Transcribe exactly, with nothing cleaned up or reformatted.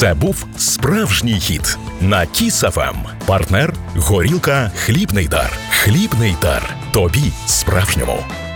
Це був справжній хіт на Кіс еф ем. Партнер – горілка «Хлібний дар». «Хлібний дар» – тобі справжньому.